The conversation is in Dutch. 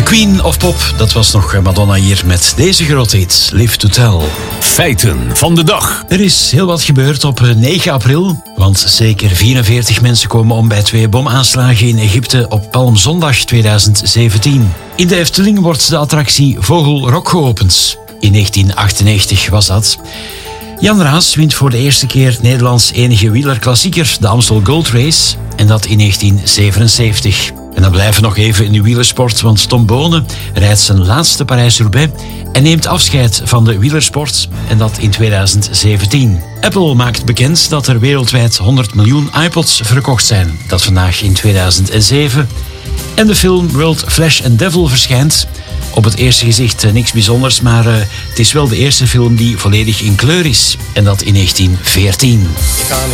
Queen of Pop, dat was nog Madonna hier met deze grote hit, Live to Tell. Feiten van de dag. Er is heel wat gebeurd op 9 april, want zeker 44 mensen komen om bij 2 bomaanslagen in Egypte op Palmzondag 2017. In de Efteling wordt de attractie Vogelrok geopend. In 1998 was dat. Jan Raas wint voor de eerste keer Nederlands enige wielerklassieker, de Amstel Gold Race, en dat in 1977. En dan blijven we nog even in de wielersport, want Tom Bonen rijdt zijn laatste Parijs-Roubaix en neemt afscheid van de wielersport, en dat in 2017. Apple maakt bekend dat er wereldwijd 100 miljoen iPods verkocht zijn, dat vandaag in 2007. En de film World Flesh and Devil verschijnt. Op het eerste gezicht niks bijzonders, maar het is wel de eerste film die volledig in kleur is, en dat in 1914.